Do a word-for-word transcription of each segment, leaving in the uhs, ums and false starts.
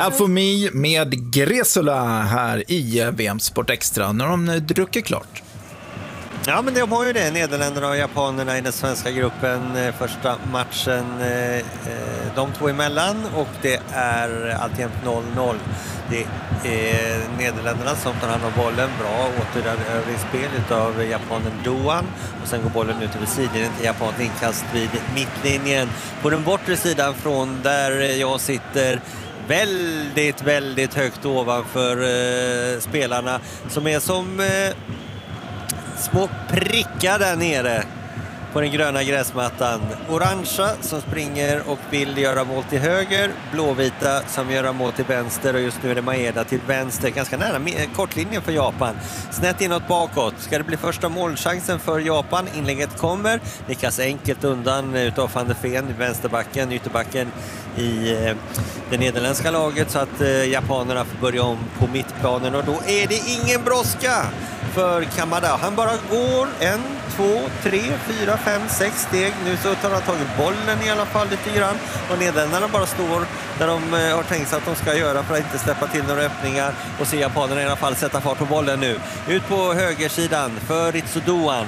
Half of Me med Gresula här i V M Sport Extra när de druckit klart. Ja, men de har ju det. Nederländerna och japanerna i den svenska gruppen. Första matchen de två emellan och det är alltjämt noll noll. Det är Nederländerna som tar hand om bollen. Bra återövringsspel av japanen Doan. Och sen går bollen ut över sidlinjen till japansk inkast vid mittlinjen. På den bortre sidan från där jag sitter, väldigt, väldigt högt ovanför eh, spelarna som är som eh, små prickar där nere på den gröna gräsmattan. Orangea som springer och vill göra mål till höger. Blåvita som gör mål till vänster. Och just nu är det Maeda till vänster. Ganska nära kortlinjen för Japan. Snett inåt bakåt. Ska det bli första målchansen för Japan? Inlägget kommer. Lyckas enkelt undan utav Van der Ven i vänsterbacken. Ytterbacken i eh, det nederländska laget. Så att eh, japanerna får börja om på mittplanen. Och då är det ingen brådska för Kamada. Han bara går en, två, tre, fyra, fem, sex steg. Nu så tar han tagit bollen i alla fall lite grann. Och nederländerna bara står där de eh, har tänkt sig att de ska göra för att inte släppa till några öppningar. Och se japanerna i alla fall sätta fart på bollen nu. Ut på högersidan för Ritsu Doan.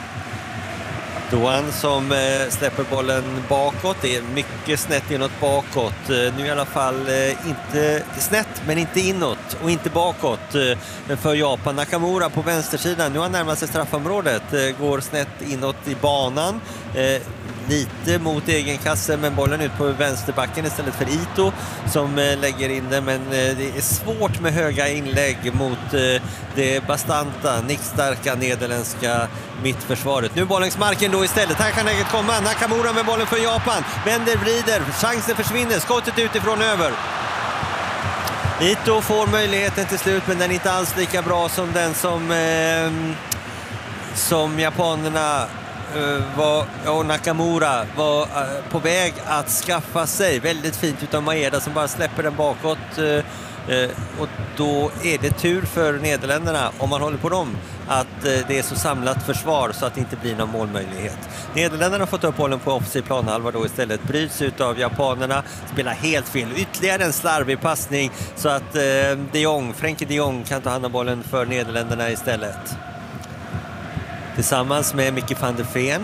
Doan som eh, släpper bollen bakåt. Det är mycket snett inåt bakåt. Eh, nu i alla fall eh, inte snett men inte inåt och inte bakåt eh, för Japan. Nakamura på vänstersidan. Nu har han närmat sig straffområdet. Eh, går snett inåt i banan. Eh, lite mot egen kasse men bollen ut på vänsterbacken istället för Ito som eh, lägger in det. Men eh, det är svårt med höga inlägg mot eh, det bastanta, nickstarka nederländska mittförsvaret. Nu bollensmarken då istället. Här kan läget komma. Nakamura med bollen för Japan. Vänder, vrider. Chansen försvinner. Skottet utifrån över. Ito får möjligheten till slut men den är inte alls lika bra som den som eh, som japanerna eh, var, och Nakamura var eh, på väg att skaffa sig. Väldigt fint utav Maeda som bara släpper den bakåt. Eh, Eh, och då är det tur för Nederländerna om man håller på dem att eh, det är så samlat försvar så att det inte blir någon målmöjlighet. Nederländerna har fått upp bollen på offensiv planhalva då istället. Bryts ut av japanerna, spelar helt fel. Ytterligare en slarvig passning så att eh, de Jong, Frenkie de Jong kan ta hand om bollen för Nederländerna istället. Tillsammans med Mickey van der Ven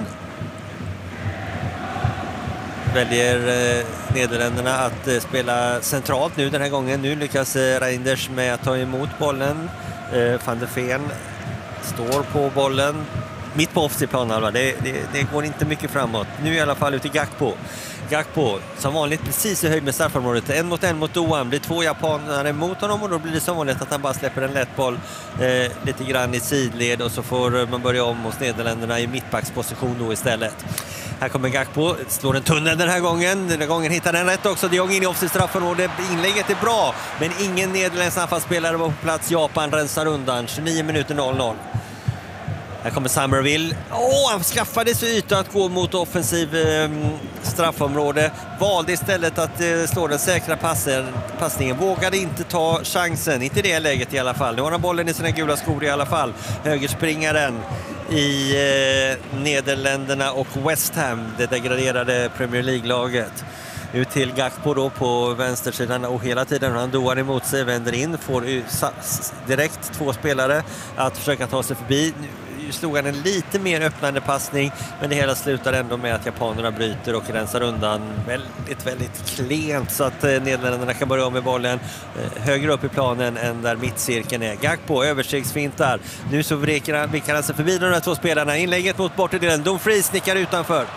väljer eh, Nederländerna att eh, spela centralt nu den här gången. Nu lyckas eh, Reinders med att ta emot bollen. Eh, Van der Ven står på bollen. Mitt på offensiv planhalva. Det, det, det går inte mycket framåt. Nu i alla fall ut i Gakpo. Gakpo som vanligt precis i höjd med straffområdet. En mot en mot Doan. Blir två japanare mot honom och då blir det som vanligt att han bara släpper en lätt boll eh, lite grann i sidled och så får man börja om hos Nederländerna i mittbacksposition då istället. Här kommer Gakpo, slår en tunnel den här gången. Den här gången hittar den rätt också. De Jong in i offensiv straffområde. Inlägget är bra, men ingen nederländsk anfallsspelare var på plats. Japan rensar undan. tjugonio minuter noll noll. Här kommer Somerville. Åh, han skaffade sig yta att gå mot offensiv eh, straffområde. Valde istället att eh, slå den säkra passen, passningen. Vågade inte ta chansen. Inte i det läget i alla fall. Nu har han bollen i sina gula skor i alla fall. Högerspringaren i eh, Nederländerna och West Ham, det degraderade Premier League-laget. Ut till Gakpo då på vänstersidan och hela tiden han Doan emot sig, vänder in, får direkt två spelare att försöka ta sig förbi. Nu slog han en lite mer öppnande passning, men det hela slutar ändå med att japanerna bryter och rensar undan väldigt, väldigt klent så att eh, Nederländerna kan börja om med bollen eh, högre upp i planen än där mittcirkeln är. Gakpo överstegsfintar. Nu så vrickar han, vrickar han sig förbi de här två spelarna. Inlägget mot bortedelen. Dumfries nickar utanför.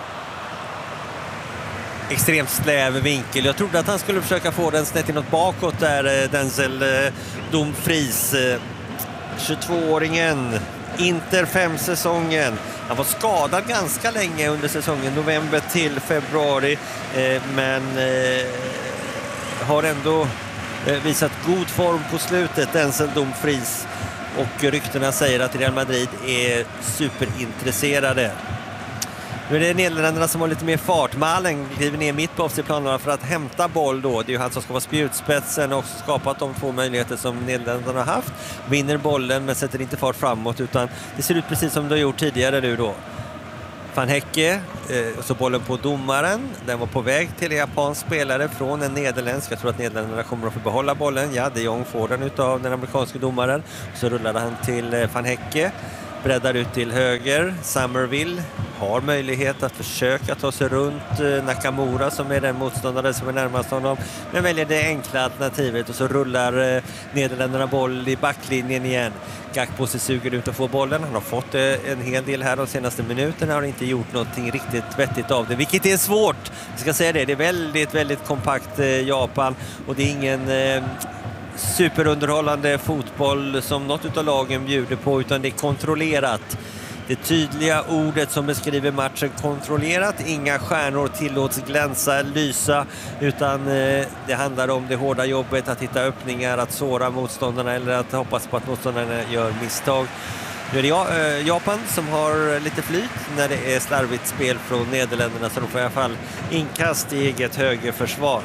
Extremt släv vinkel. Jag trodde att han skulle försöka få den snett inåt bakåt där eh, Denzel eh, Dumfries. Eh, tjugotvååringen. Inter fem-säsongen. Han var skadad ganska länge under säsongen, november till februari, eh, men eh, har ändå eh, visat god form på slutet, Denzel Dumfries. Och ryktena säger att Real Madrid är superintresserade. Nu är det Nederländerna som har lite mer fart. Malen kliver ner mitt på offensivplanen för att hämta boll då. Det är ju han som ska vara spjutspetsen och skapat de två möjligheter som Nederländerna har haft. Vinner bollen men sätter inte fart framåt utan det ser ut precis som det har gjort tidigare nu då. Van Hecke, eh, så bollen på domaren. Den var på väg till en japansk spelare från en nederländsk. Jag tror att Nederländerna kommer att få behålla bollen. Ja, de Jong får den utav den amerikanska domaren. Så rullade han till eh, Van Hecke. Breddar ut till höger. Summerville har möjlighet att försöka ta sig runt eh, Nakamura som är den motståndare som är närmast honom. Men väljer det enkla alternativet och så rullar eh, Nederländerna boll i backlinjen igen. Gakpo sig suger ut och får bollen. Han har fått eh, en hel del här de senaste minuterna och har inte gjort någonting riktigt vettigt av det. Vilket är svårt, jag ska säga det. Det är väldigt, väldigt kompakt eh, Japan och det är ingen... Eh, superunderhållande fotboll som något av lagen bjuder på, utan det är kontrollerat. Det tydliga ordet som beskriver matchen, kontrollerat. Inga stjärnor tillåts glänsa, lysa, utan eh, det handlar om det hårda jobbet att hitta öppningar, att såra motståndarna eller att hoppas på att motståndarna gör misstag. Nu är det Japan som har lite flyt när det är slarvigt spel från Nederländerna, så de får i alla fall inkast i eget högerförsvar.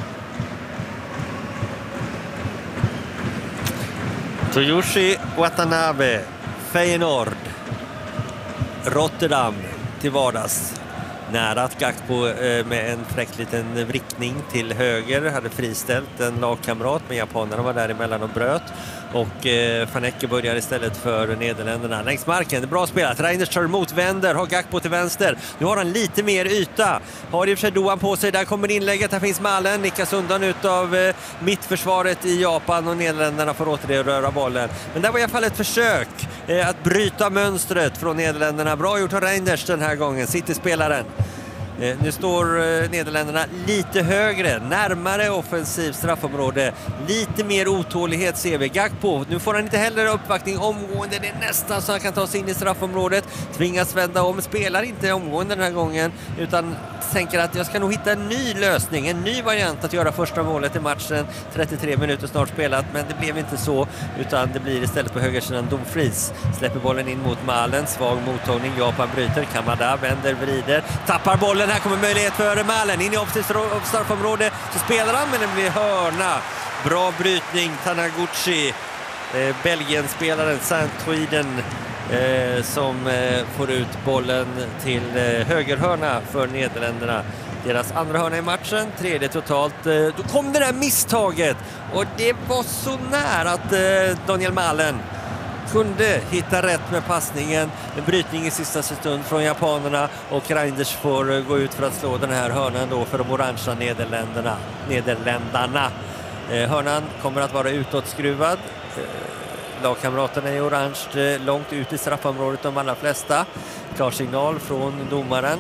Toyoshi Watanabe, Feyenoord, Rotterdam till vardags. Nära att Gakpo eh, med en fräck liten vrickning till höger hade friställt en lagkamrat, men japanerna var däremellan och bröt. Och eh, Van Hecke börjar istället för Nederländerna. Längs marken, det är bra spelat. Reinders tar emot, vänder, har Gakpo till vänster. Nu har han lite mer yta. Har i och för sig Doan på sig, där kommer inlägget. Här finns Malen, nickas undan utav eh, mittförsvaret i Japan och Nederländerna får återröra bollen. Men det var i alla fall ett försök eh, att bryta mönstret från Nederländerna. Bra gjort av Reinders den här gången, City-spelaren. Eh, nu står eh, Nederländerna lite högre, närmare offensiv straffområde. Lite mer otålighet ser vi. Gakpo, nu får han inte heller uppvaktning omgående. Det är nästan så han kan ta sig in i straffområdet. Tvingas vända om, spelar inte omgående den här gången, utan tänker att jag ska nog hitta en ny lösning, en ny variant att göra första målet i matchen. trettiotre minuter snart spelat, men det blev inte så, utan det blir istället på högersidan Dumfries. Släpper bollen in mot Malen, svag mottagning, Japan bryter, Kamada vänder, vrider, tappar bollen. Här kommer möjlighet för Malen, in i straffområde, så spelar han, men det blir hörna. Bra brytning, Taniguchi, eh, Belgien-spelaren Saint-Truiden, Eh, som eh, får ut bollen till eh, högerhörna för Nederländerna. Deras andra hörna i matchen, tredje totalt. Eh, då kom det där misstaget och det var så nära att eh, Daniel Malen kunde hitta rätt med passningen. En brytning i sista sekund från japanerna och Reinders får eh, gå ut för att slå den här hörnan då för de orangea Nederländerna. Nederländarna. Eh, hörnan kommer att vara utåtskruvad. Eh, Lagkamraterna är orange långt ut i straffområdet, de allra flesta. Klarsignal från domaren.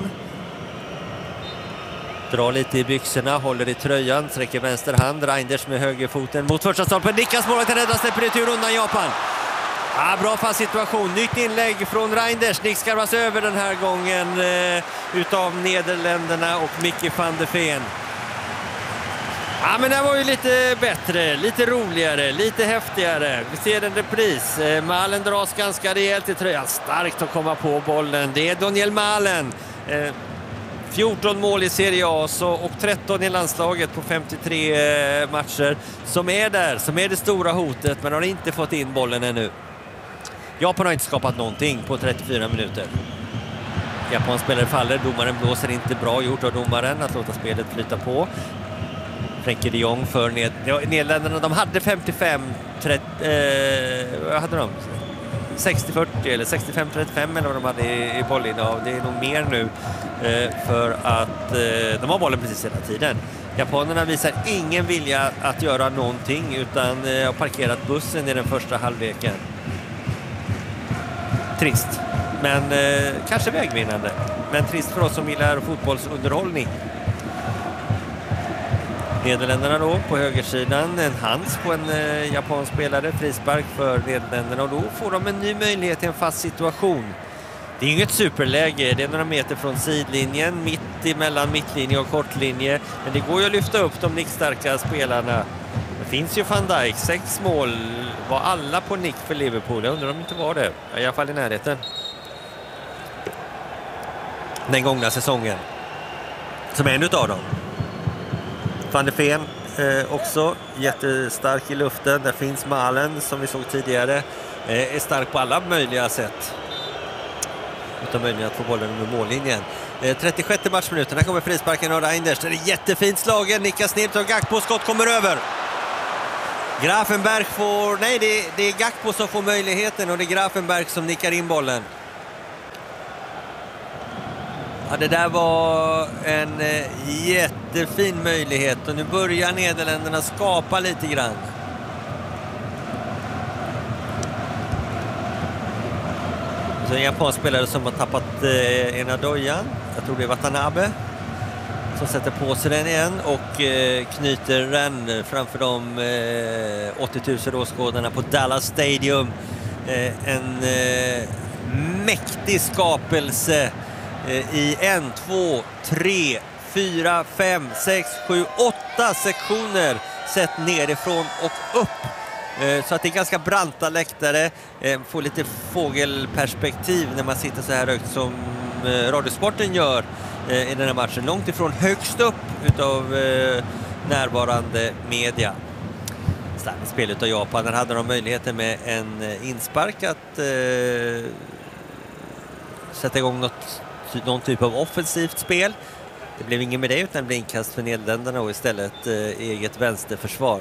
Drar lite i byxorna, håller i tröjan, sträcker vänster hand. Reinders med högerfoten mot första stolpen. Nickas målet, räddas, släpper ut ur undan Japan. Ja, bra fast situation. Nytt inlägg från Reinders. Nick skarvas över den här gången eh, utav Nederländerna och Mickey van de Ven. Ja, men det var ju lite bättre, lite roligare, lite häftigare. Vi ser en repris. Malen dras ganska rejält i tröjan. Starkt att komma på bollen. Det är Daniel Malen. fjorton mål i Serie A så, och tretton i landslaget på femtiotre matcher. Som är där, som är det stora hotet, men har inte fått in bollen ännu. Japan har inte skapat någonting på trettiofyra minuter. Japans spelare faller, domaren blåser, inte bra gjort av domaren att låta spelet flyta på. Frenkie de Jong för ned, Nederländerna. De hade femtiofem trettio, eh, vad hade de? sextio fyrtio eller sextiofem trettiofem eller vad de hade i, i bollinnehav. Det är nog mer nu eh, för att eh, de har bollen precis hela tiden. Japanerna visar ingen vilja att göra någonting utan eh, har parkerat bussen i den första halvleken. Trist, men eh, kanske vägvinnande. Men trist för oss som gillar fotbollsunderhållning. Nederländerna då på högersidan, en hands på en eh, japansk spelare, frispark för Nederländerna och då får de en ny möjlighet till en fast situation. Det är inget superläge, det är några meter från sidlinjen, mitt emellan mittlinje och kortlinje, men det går ju att lyfta upp de nickstarka spelarna. Det finns ju Van Dijk, sex mål, var alla på nick för Liverpool, jag undrar om det inte var det, i alla fall i närheten. Den gångna säsongen, som är en utav dem. Van de Ven eh, också jättestark i luften. Där finns Malen som vi såg tidigare. Eh, är stark på alla möjliga sätt. utan möjligen att få bollen under mållinjen. Eh, trettiosjätte matchminuten, här kommer frisparken av Reinders. Det är jättefint slagen, nickas ner och Gakpo skott kommer över. Grafenberg får, nej det, det är Gakpo som får möjligheten och det är Grafenberg som nickar in bollen. Ja, det där var en eh, jättefin möjlighet och nu börjar Nederländerna skapa lite grann. Så en japansk spelare som har tappat eh, ena dojan, jag tror det är Watanabe, som sätter på sig den igen och eh, knyter den framför de eh, åttio tusen åskådarna på Dallas Stadium. Eh, en eh, mäktig skapelse eh, i en, två, tre, fyra, fem, sex, sju, åtta sektioner sett nerifrån och upp. Eh, så att det är ganska branta läktare. Eh, får lite fågelperspektiv när man sitter så här högt som eh, Radiosporten gör i den här matchen, långt ifrån högst upp utav eh, närvarande media. Starkt spel utav Japan. Där hade de möjligheten med en eh, inspark att eh, sätta igång något, någon typ av offensivt spel. Det blev ingen med det utan det blev inkast för Nederländerna och istället eh, eget vänsterförsvar.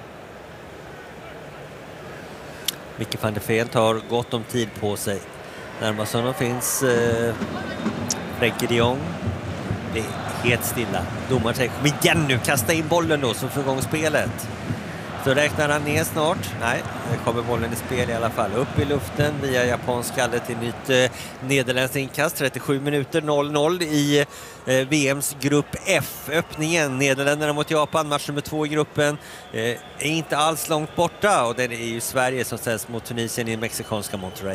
Micke van der Felt har gott om tid på sig. Närmast honom finns eh, Frenkie de Jong. Det är helt stilla. Domaren säger, kom igen nu, kasta in bollen då så får igång spelet. Så räknar han ner snart. Nej, det kommer bollen i spel i alla fall. Upp i luften via japansk skalle till nytt eh, nederländskt inkast. trettiosju minuter, noll noll i eh, V M:s grupp F. Öppningen, Nederländerna mot Japan, match nummer två i gruppen. Eh, är inte alls långt borta och det är ju Sverige som ställs mot Tunisien i mexikanska Monterrey.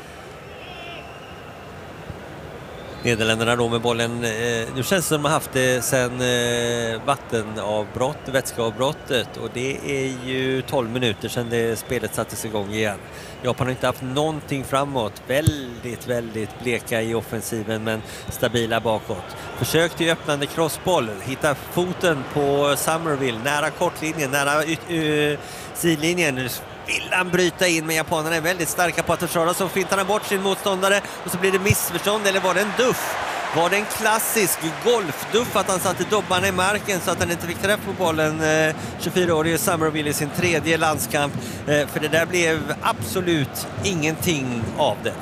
Nederländerna då med bollen, eh, nu känns det som de har haft det sedan eh, vattenavbrott, vätskeavbrottet och det är ju tolv minuter sedan det spelet sattes igång igen. Japan har inte haft någonting framåt, väldigt, väldigt bleka i offensiven men stabila bakåt. Försök till öppnande crossboll, hitta foten på Somerville, nära kortlinjen, nära uh, sidlinjen. Vill han bryta in, men japanerna är väldigt starka på att försvara, så fintar han bort sin motståndare och så blir det missförstånd, eller var det en duff? Var det en klassisk golfduff att han satte dobbarna i marken så att han inte fick träff på bollen? eh, tjugofyraårige Somerville i sin tredje landskamp, eh, för det där blev absolut ingenting av det.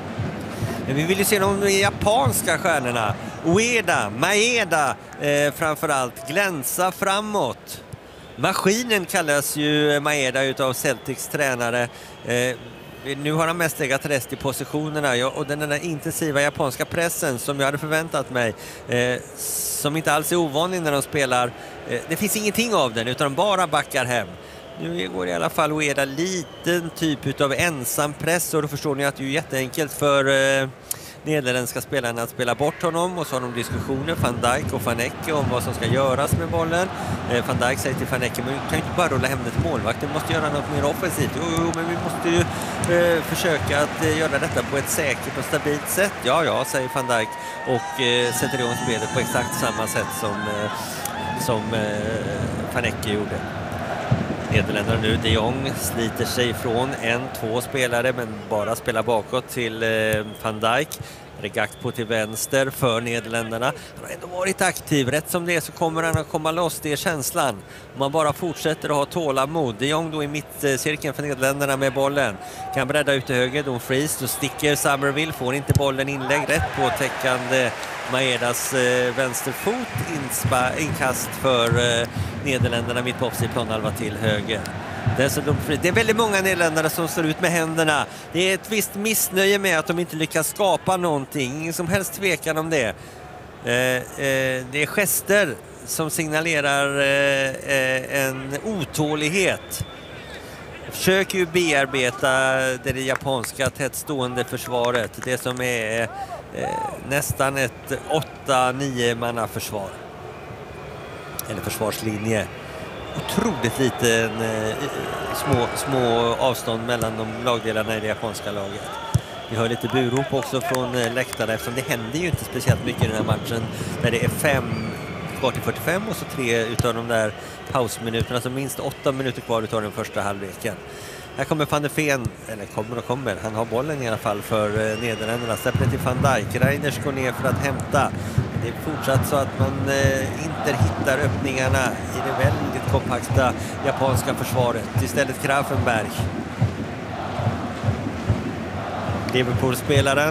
Men vi vill ju se de japanska stjärnorna, Ueda, Maeda eh, framförallt, glänsa framåt. Maskinen kallas ju Maeda utav Celtics tränare. Eh, nu har han mest legat rest i positionerna, ja, och den där intensiva japanska pressen som jag hade förväntat mig, eh, som inte alls är ovanlig när de spelar. Eh, det finns ingenting av den utan de bara backar hem. Nu går i alla fall Ueda liten typ av ensam press och då förstår ni att det är jätteenkelt för eh, nederländska spelarna att spela bort honom, och så har de diskussioner, Van Dijk och Van Ecke, om vad som ska göras med bollen. Eh, Van Dijk säger till Van Ecke, men vi kan ju inte bara rulla hem det till målvakten, vi måste göra något mer offensivt. Jo, jo men vi måste ju eh, försöka att eh, göra detta på ett säkert och stabilt sätt. Ja, ja, säger Van Dijk och eh, sätter igång spelet på exakt samma sätt som, eh, som eh, Van Ecke gjorde. Nederländerna nu, de Jong sliter sig ifrån en, två spelare men bara spelar bakåt till eh, Van Dijk. Det är Gakpo till vänster för Nederländerna. Han har ändå varit aktiv. Rätt som det är så kommer han att komma loss. Det är känslan. Om man bara fortsätter att ha tålamod. De Jong då i mittcirkeln för Nederländerna med bollen. Kan bredda ut till höger. Då freeze. Då sticker Somerville. Får inte bollen inlägg. Rätt på täckande Maedas eh, vänsterfot. Inspa, inkast för eh, Nederländerna mitt på offside planhalva till höger. Det är väldigt många nederländare som står ut med händerna. Det är ett visst missnöje med att de inte lyckas skapa någonting. Ingen som helst tvekan om det. Eh, eh, det är gester som signalerar eh, en otålighet. Jag försöker ju bearbeta det japanska tättstående försvaret. Det som är eh, nästan ett åtta nio manna försvar. Eller försvarslinje. Otroligt liten eh, små, små avstånd mellan de lagdelarna i det japanska laget. Vi hör lite burop också från eh, läktare, eftersom det händer ju inte speciellt mycket i den här matchen där det är fem kvar till fyrtiofem och så tre utav de där pausminuterna, alltså minst åtta minuter kvar utav den första halvleken. Här kommer Van de Ven, eller kommer och kommer, han har bollen i alla fall för eh, Nederländerna. Släpper till Van Dijk, Reinders går ner för att hämta. Det är fortsatt så att man eh, inte hittar öppningarna i det väldigt kompakta japanska försvaret. Istället Grafenberg. Liverpool-spelaren.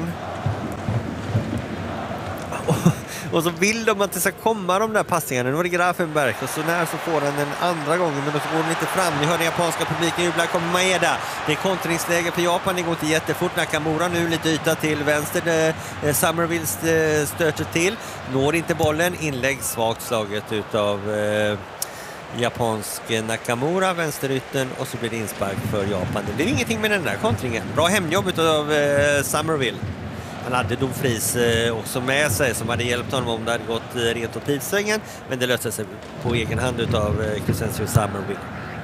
Och så vill de att det ska komma de där passningarna. Nu var det Grafenberg och så när så får han den andra gången, men då så går den inte fram. Ni hör den japanska publiken jubla, kommer Maeda. Det är kontringsläge för Japan, det går inte jättefort. Nakamura nu lite yta till vänster. Eh, Summerville stöter till. Når inte bollen, inlägg svagt slaget utav eh, japansk Nakamura, vänsterytten, och så blir det inspark för Japan. Det blir ingenting med den där kontringen. Bra hemjobb utav eh, Summerville. Han hade Dumfries eh, också med sig som hade hjälpt honom om det hade gått eh, rent åt pilsvängen. Men det löste sig på egen hand utav eh, Crescencio Summerville.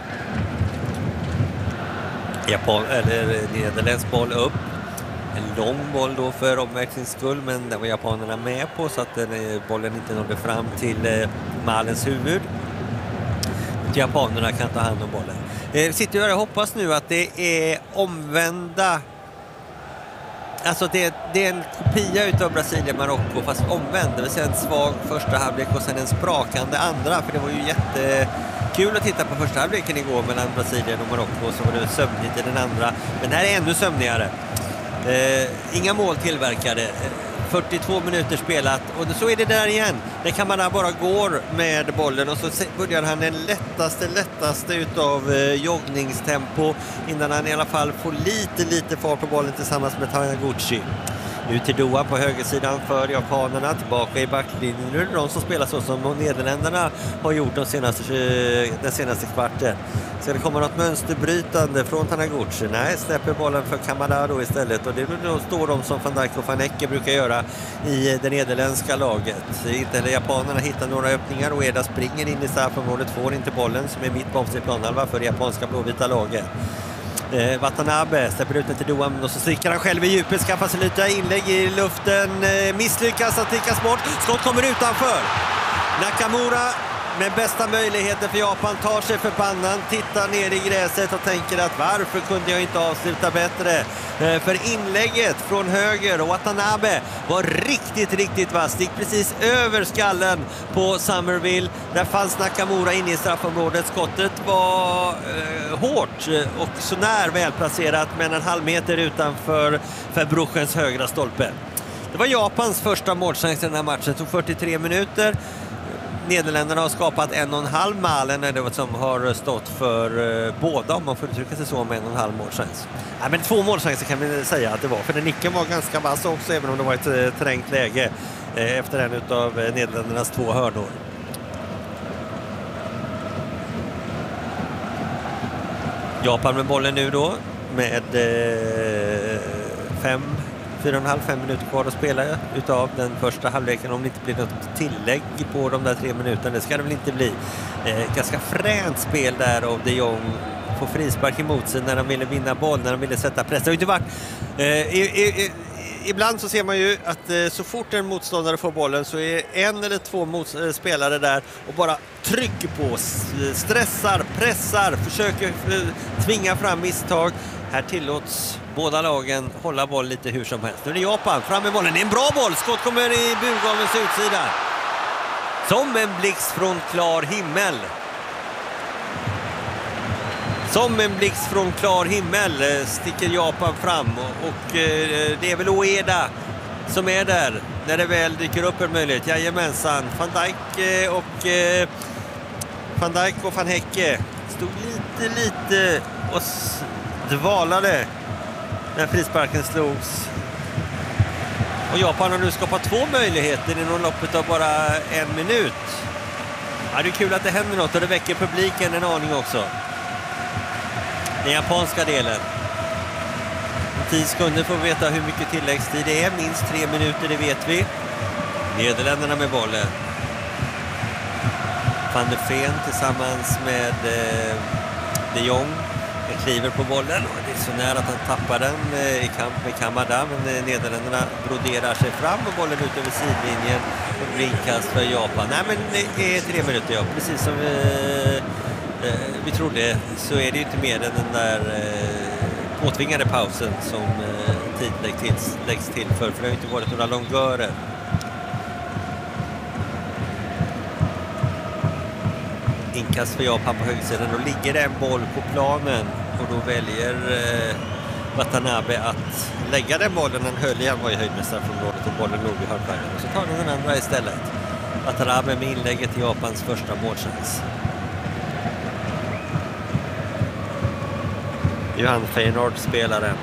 Japan, eller nederländsk boll upp. En lång boll då för omväxlings skull, men det var japanerna med på så att den, eh, bollen inte nådde fram till eh, Malens huvud. Japanerna kan ta hand om bollen. Eh, sitter jag och hoppas nu att det är omvända. Alltså det, det är en kopia utav Brasilien-Marocko fast omvänd. Det vill säga en svag första halvlek och sen en sprakande andra. För det var ju jättekul att titta på första halvleken igår mellan Brasilien och Marocko. Så var det sömnigt i den andra. Men det här är ännu sömnigare. Eh, inga mål tillverkade. fyrtiotvå minuter spelat och så är det där igen. Det kan man bara går med bollen och så börjar han den lättaste, lättaste utav eh, joggningstempo innan han i alla fall får lite, lite fart på bollen tillsammans med Taniguchi. Ut till Doha på högersidan för japanerna, tillbaka i backlinjen. Nu är det de som spelar så som Nederländerna har gjort de senaste, den senaste kvarten. Ska det komma något mönsterbrytande från Taniguchi? Nej, släpper bollen för Kamada då istället. Och det då står de som Van Dijk och Van Ecke brukar göra i det nederländska laget. Inte heller japanerna hittar några öppningar och Eda springer in i straffområdet, får inte bollen som är mitt på offensiv planhalva för det japanska blåvita laget. Eh, Watanabe släpper ut den till Doha och så sticker han själv i djupet, skaffar sig lite inlägg i luften, eh, misslyckas att stickas bort, skott kommer utanför. Nakamura med bästa möjligheten för Japan tar sig för pannan, tittar ner i gräset och tänker att varför kunde jag inte avsluta bättre? Eh, för inlägget från höger och Watanabe var riktigt, riktigt vass. Gick precis över skallen på Summerville. Där fanns Nakamura inne i straffområdet. Skottet var eh, hårt och så när välplacerat, men en halv meter utanför Verbruchens högra stolpe. Det var Japans första målchans i den här matchen. Det tog fyrtiotre minuter. Nederländerna har skapat en och en halv malen det var som har stått för eh, båda, om man får uttrycka sig så, med en och en halv målchans. Ja, men två målchanser kan vi säga att det var, för den nicken var ganska vass också, även om det var ett eh, trängt läge eh, efter en av eh, Nederländernas två hörnor. Japan med bollen nu då med eh, fem Fyra och en halv, fem minuter kvar att spela utav den första halvleken, om det inte blir något tillägg på de där tre minuterna. Det ska det väl inte bli. Eh, ganska fränt spel där av de Jong. Får frispark emot sig när de ville vinna boll, när de ville sätta press. Det har inte varit... Eh, i, i, i, ibland så ser man ju att eh, så fort en motståndare får bollen så är en eller två mot, eh, spelare där och bara trycker på, stressar, pressar, försöker eh, tvinga fram misstag. Här tillåts båda lagen hålla boll lite hur som helst. Nu är det Japan, fram med bollen. Det är en bra boll. Skott kommer i burgavens utsida. Som en blixt från klar himmel. Som en blixt från klar himmel sticker Japan fram. Och, och det är väl Ueda som är där när det väl dyker upp en möjlighet. Jajamensan. Van Dijk och Van Dijk och Van Ecke stod lite, lite och dvalade när frisparken slogs. Och Japan har nu skapat två möjligheter inom loppet av bara en minut. Ja, det är kul att det händer något och det väcker publiken en aning också. Den japanska delen. Om tio sekunder får vi veta hur mycket tilläggstid det är. Minst tre minuter, det vet vi. Nederländerna med bollen. Van de Ven tillsammans med eh, de Jong. Han kliver på bollen och det är så nära att han tappar den eh, i kamp med Kamada. Men eh, Nederländerna broderar sig fram och bollen ut över sidlinjen. Och blir inkast för Japan. Nej, men det är tre minuter, ja. Precis som... Eh, eh, vi trodde så är det ju inte mer än den där eh, påtvingade pausen som eh, tid läggs till, läggs till för, för det har inte varit några långörer. Inkast för Japan på högersidan. Då ligger det en boll på planen och då väljer eh, Watanabe att lägga den bollen. Han höll igen, var i höjd med straffområdet och bollen låg i hörnflaggan. Och så tar den den andra istället. Watanabe med inlägget till Japans första målchans. Johan Feyenoord spelaren.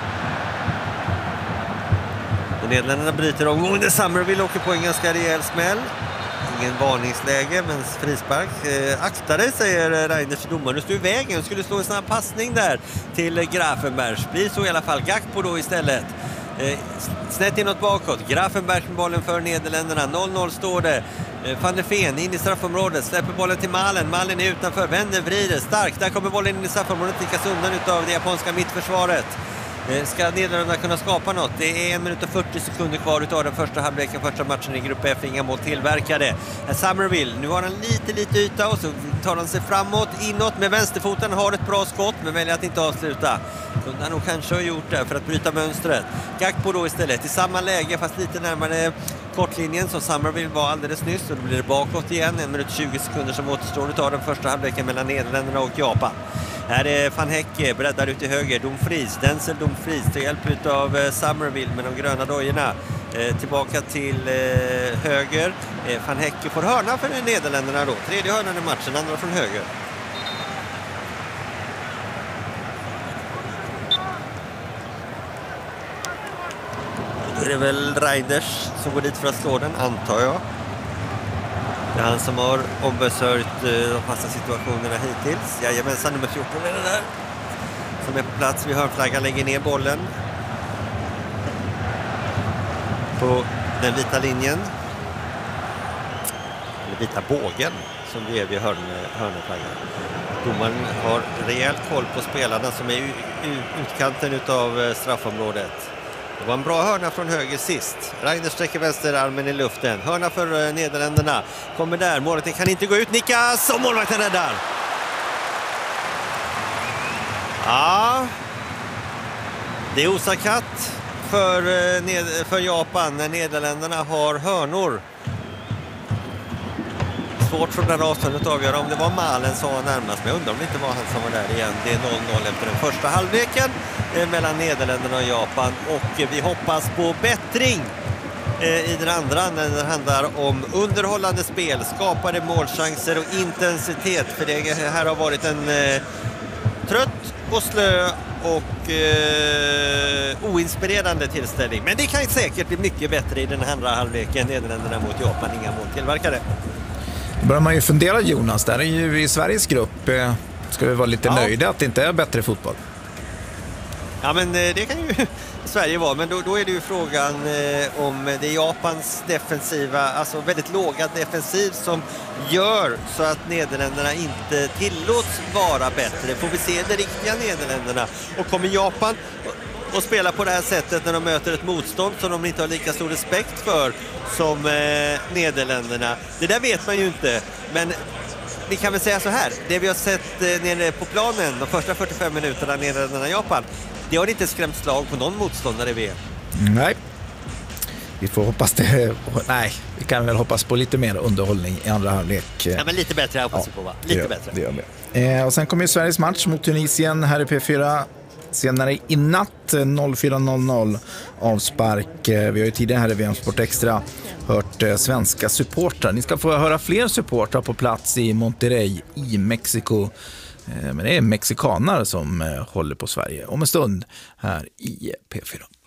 Nederländerna bryter omgången där Summerville åker på en ganska rejäl smäll. Ingen varningsläge, men frispark. Eh, akta dig, säger Reinders domare. Du står i vägen. Skulle slå en snabb passning där till Grafenberg. Blir så i alla fall. Gakpo då istället. Eh, snett inåt bakåt. Grafenberg med bollen för Nederländerna. noll noll står det. Eh, Van der Ven in i straffområdet. Släpper bollen till Malen. Malen är utanför. Vänder, vrider. Starkt. Där kommer bollen in i straffområdet. Tickas undan utav det japanska mittförsvaret. Ska Nederländerna kunna skapa något? Det är en minut och fyrtio sekunder kvar utav den första halvleken, första matchen i Grupp F. Inga mål tillverkade. Summerville, nu har han lite, lite yta och så tar han sig framåt, inåt med vänsterfoten. Har ett bra skott men väljer att inte avsluta. Kunde han nog kanske ha gjort det för att bryta mönstret. Gakpo då istället i samma läge fast lite närmare kortlinjen som Summerville var alldeles nyss. Och då blir det bakåt igen. En minut och tjugo sekunder som återstår utav den första halvleken mellan Nederländerna och Japan. Här är Van Hecke, breddar ut till höger. Dumfries, Denzel Dumfries till hjälp av Summerville med de gröna dojorna. Eh, tillbaka till eh, höger. Eh, Van Hecke får hörna för Nederländerna då. Tredje hörnan i matchen, andra från höger. Då är det väl Reinders som går dit för att slå den, antar jag. Det är han som har ombesörjt de fasta situationerna hittills. Jajamensan, nummer fjorton är det där. Som är på plats vid hörnflaggan, lägger ner bollen på den vita linjen. Eller vita bågen som vi är vid hörn, hörnflaggan. Domaren har rejäl koll på spelarna som är i utkanten utav straffområdet. Det var en bra hörna från höger sist. Reinders sträcker vänsterarmen i luften. Hörna för Nederländerna. Kommer där. Målet kan inte gå ut. Nickas och målvakten räddar. Ja. Det är osakatt för, för Japan när Nederländerna har hörnor. Svårt från den avståndet att avgöra om det var Malen som var närmast. Men jag undrar om det inte var han som var där igen. Det är noll noll efter den första halvleken mellan Nederländerna och Japan. Och vi hoppas på bättring i den andra när det handlar om underhållande spel, skapade målchanser och intensitet. För det här har varit en eh, trött och slö och eh, oinspirerande tillställning. Men det kan säkert bli mycket bättre i den andra halvleken. Nederländerna mot Japan, inga mål tillverkade. Börjar man ju fundera, Jonas, där är ju i Sveriges grupp. Ska vi vara lite ja. nöjda att det inte är bättre fotboll? Ja, men det kan ju Sverige vara. Men då, då är det ju frågan eh, om det är Japans defensiva, alltså väldigt låga defensiv som gör så att Nederländerna inte tillåts vara bättre. Får vi se det riktiga Nederländerna. Och kommer Japan och spela på det här sättet när de möter ett motstånd som de inte har lika stor respekt för som eh, Nederländerna. Det där vet man ju inte, men vi kan väl säga så här. Det vi har sett eh, nere på planen de första fyrtiofem minuterna Nederländerna-Japan, det har inte skrämt slag på någon motståndare i V M. Nej. Vi får hoppas det. Nej, vi kan väl hoppas på lite mer underhållning i andra halvlek. Ja, men lite bättre hoppas vi ja, på, va? Lite det, bättre. Det gör vi. Eh, och sen kommer ju Sveriges match mot Tunisien här i P fyra. Senare i natt fyra noll noll avspark. Vi har ju tidigare här i V M Sport Extra hört svenska supportrar. Ni ska få höra fler supportrar på plats i Monterrey i Mexiko. Men det är mexikaner som håller på Sverige om en stund här i P fyra.